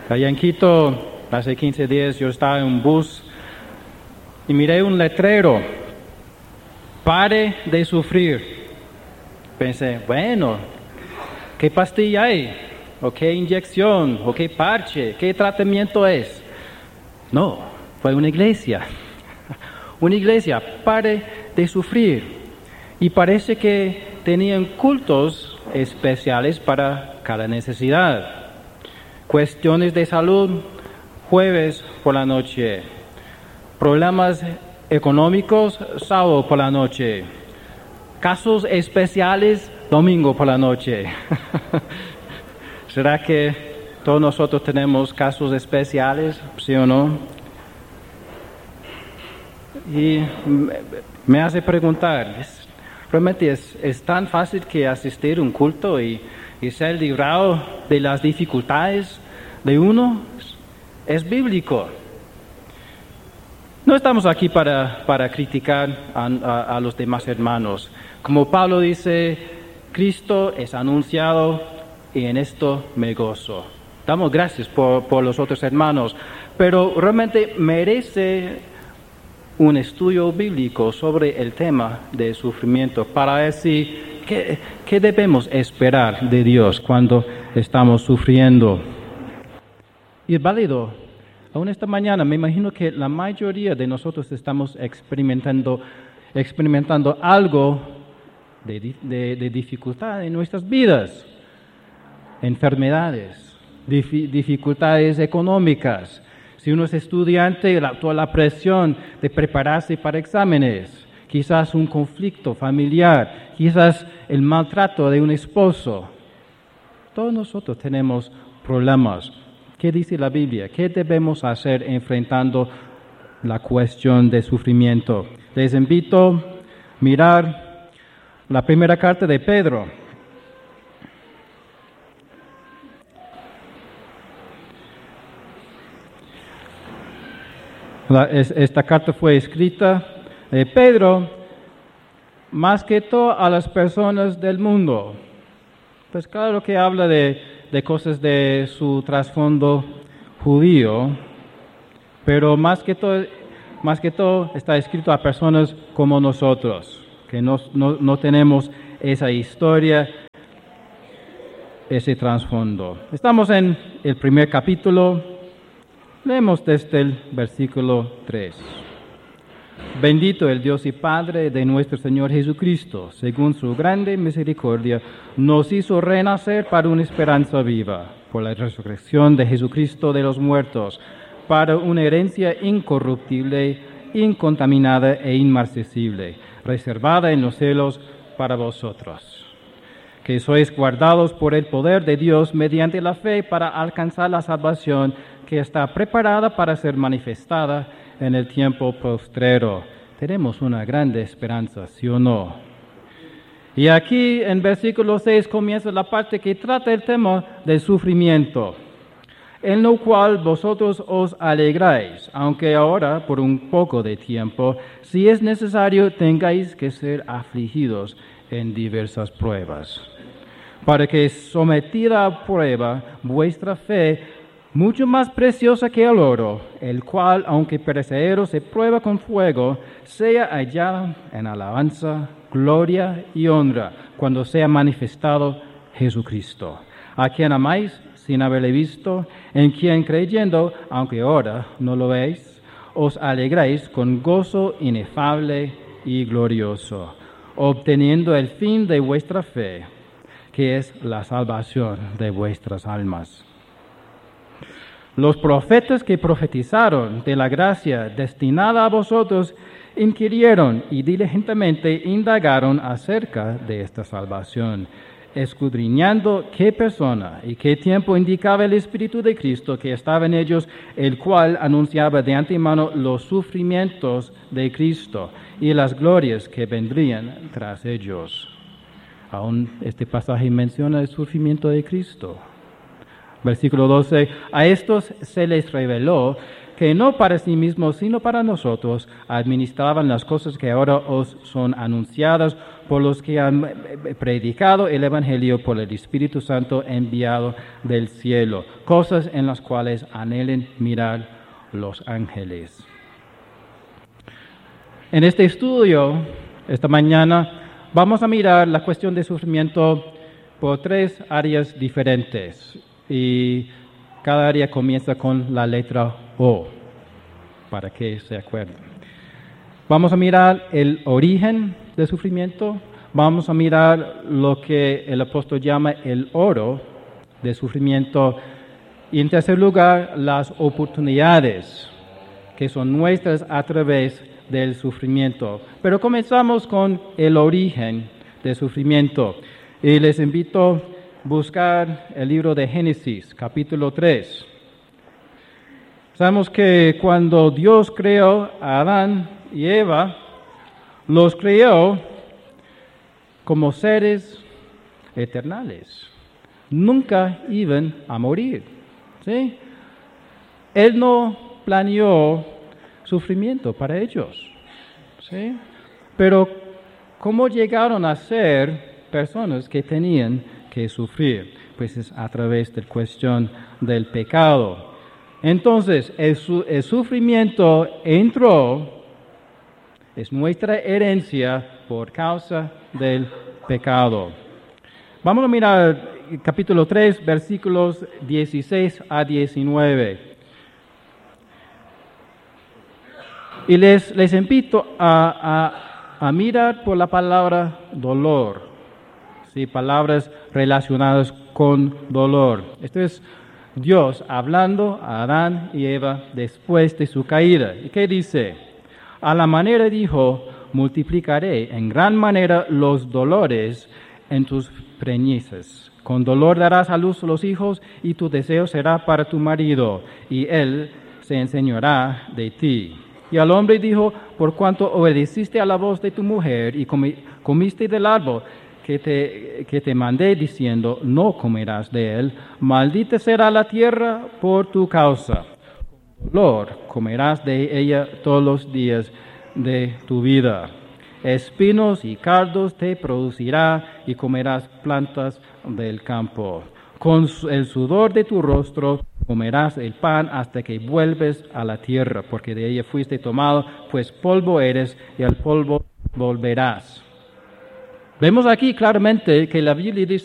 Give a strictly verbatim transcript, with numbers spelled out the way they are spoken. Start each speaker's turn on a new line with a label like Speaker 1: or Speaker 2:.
Speaker 1: Allá en Quito, hace quince días, yo estaba en un bus y miré un letrero, pare de sufrir. Pensé, bueno, ¿qué pastilla hay? ¿O qué inyección? ¿O qué parche? ¿Qué tratamiento es? No, fue una iglesia. Una iglesia, pare de sufrir. Y parece que tenían cultos especiales para cada necesidad. Cuestiones de salud, jueves por la noche. Problemas económicos, sábado por la noche. Casos especiales, domingo por la noche. ¿Será que todos nosotros tenemos casos especiales, sí o no? Y me hace preguntar, ¿es, ¿realmente es, es tan fácil que asistir a un culto y, y ser librado de las dificultades de uno? Es bíblico. No estamos aquí para, para criticar a, a, a los demás hermanos. Como Pablo dice, Cristo es anunciado y en esto me gozo. Damos gracias por, por los otros hermanos, pero realmente merece un estudio bíblico sobre el tema del sufrimiento para decir qué, qué debemos esperar de Dios cuando estamos sufriendo. Y es válido. Aún esta mañana me imagino que la mayoría de nosotros estamos experimentando, experimentando algo de, de, de dificultad en nuestras vidas. Enfermedades, dif- dificultades económicas. Si uno es estudiante, la, toda la presión de prepararse para exámenes, quizás un conflicto familiar, quizás el maltrato de un esposo. Todos nosotros tenemos problemas. ¿Qué dice la Biblia? ¿Qué debemos hacer enfrentando la cuestión de sufrimiento? Les invito a mirar la primera carta de Pedro. La, es, esta carta fue escrita de Pedro, más que todo a las personas del mundo. Pues claro que habla de, de cosas de su trasfondo judío, pero más que todo, más que todo está escrito a personas como nosotros, que no, no, no tenemos esa historia, ese trasfondo. Estamos en el primer capítulo. Leemos desde el versículo tres. Bendito el Dios y Padre de nuestro Señor Jesucristo, según su grande misericordia, nos hizo renacer para una esperanza viva, por la resurrección de Jesucristo de los muertos, para una herencia incorruptible, incontaminada e inmarcesible, reservada en los cielos para vosotros, que sois guardados por el poder de Dios mediante la fe para alcanzar la salvación que está preparada para ser manifestada en el tiempo postrero. Tenemos una grande esperanza, ¿sí o no? Y aquí en versículo seis comienza la parte que trata el tema del sufrimiento, en lo cual vosotros os alegráis, aunque ahora por un poco de tiempo, si es necesario, tengáis que ser afligidos en diversas pruebas, para que sometida a prueba vuestra fe, mucho más preciosa que el oro, el cual, aunque perecedero, se prueba con fuego, sea hallada en alabanza, gloria y honra, cuando sea manifestado Jesucristo, a quien amáis sin haberle visto, en quien creyendo, aunque ahora no lo veis, os alegráis con gozo inefable y glorioso, obteniendo el fin de vuestra fe, que es la salvación de vuestras almas. Los profetas que profetizaron de la gracia destinada a vosotros inquirieron y diligentemente indagaron acerca de esta salvación, escudriñando qué persona y qué tiempo indicaba el Espíritu de Cristo que estaba en ellos, el cual anunciaba de antemano los sufrimientos de Cristo y las glorias que vendrían tras ellos. Aún este pasaje menciona el sufrimiento de Cristo. Versículo doce, a estos se les reveló que no para sí mismos, sino para nosotros, administraban las cosas que ahora os son anunciadas por los que han predicado el Evangelio por el Espíritu Santo enviado del cielo, cosas en las cuales anhelen mirar los ángeles. En este estudio, esta mañana, vamos a mirar la cuestión de sufrimiento por tres áreas diferentes. Y cada área comienza con la letra O, para que se acuerden. Vamos a mirar el origen del sufrimiento, vamos a mirar lo que el apóstol llama el oro del sufrimiento, y en tercer lugar, las oportunidades que son nuestras a través del sufrimiento. Pero comenzamos con el origen del sufrimiento, y les invito a buscar el libro de Génesis, capítulo tres. Sabemos que cuando Dios creó a Adán y Eva, los creó como seres eternales. Nunca iban a morir, ¿sí? Él no planeó sufrimiento para ellos, ¿sí? Pero ¿cómo llegaron a ser personas que tenían que sufrir? Pues es a través de la cuestión del pecado. Entonces, el, su, el sufrimiento entró, es nuestra herencia por causa del pecado. Vamos a mirar el capítulo tres, versículos dieciséis a diecinueve. Y les, les invito a, a, a mirar por la palabra dolor. Sí, palabras relacionadas con dolor. Esto es Dios hablando a Adán y Eva después de su caída. ¿Y qué dice? A la manera dijo, multiplicaré en gran manera los dolores en tus preñeces. Con dolor darás a luz los hijos y tu deseo será para tu marido y él se enseñará de ti. Y al hombre dijo, por cuanto obedeciste a la voz de tu mujer y comi- comiste del árbol que te, que te mandé diciendo, no comerás de él, maldita será la tierra por tu causa. Con dolor comerás de ella todos los días de tu vida. Espinos y cardos te producirá y comerás plantas del campo. Con el sudor de tu rostro comerás el pan hasta que vuelves a la tierra, porque de ella fuiste tomado, pues polvo eres y al polvo volverás. Vemos aquí claramente que la Biblia dice